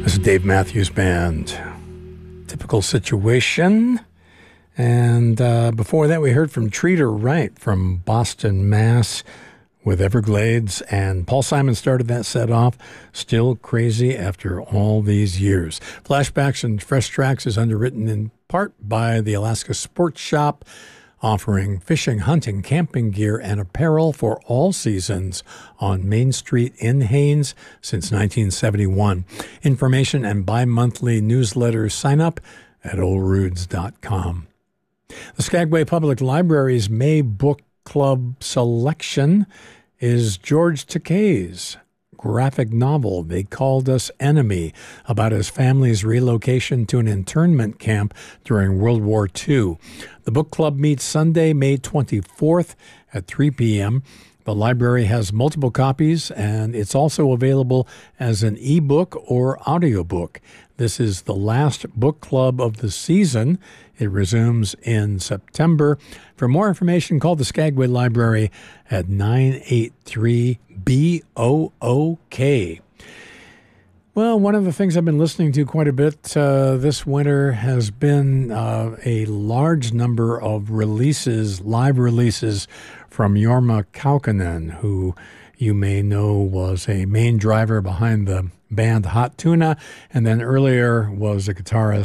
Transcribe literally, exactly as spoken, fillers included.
This is Dave Matthews Band. Typical Situation. And uh, before that, we heard from Treater Wright from Boston, Mass. with Everglades. And Paul Simon started that set off. Still Crazy After All These Years. Flashbacks and Fresh Tracks is underwritten in part by the Alaska Sports Shop, offering fishing, hunting, camping gear, and apparel for all seasons on Main Street in Haines since nineteen seventy-one. Information and bi-monthly newsletter sign up at old roods dot com. The Skagway Public Library's May Book Club selection is George Takei's graphic novel, They Called Us Enemy, about his family's relocation to an internment camp during World War Two. The book club meets Sunday, May twenty-fourth at three p.m. The library has multiple copies, and it's also available as an ebook or audiobook. This is the last book club of the season. It resumes in September. For more information, call the Skagway Library at nine eight three B O O K. Well, one of the things I've been listening to quite a bit uh, this winter has been uh, a large number of releases, live releases from Jorma Kaukonen, who you may know was a main driver behind the band Hot Tuna, and then earlier was a guitarist